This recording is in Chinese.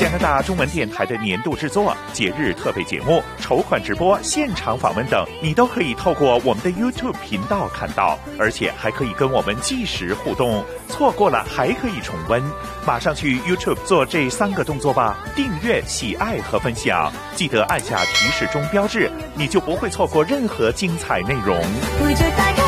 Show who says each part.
Speaker 1: 加拿大中文电台的年度制作、节日特备节目、筹款直播、现场访问等，你都可以透过我们的 YouTube 频道看到，而且还可以跟我们即时互动，错过了还可以重温。马上去 YouTube 做这3个动作吧：订阅、喜爱和分享，记得按下提示钟标志，你就不会错过任何精彩内容。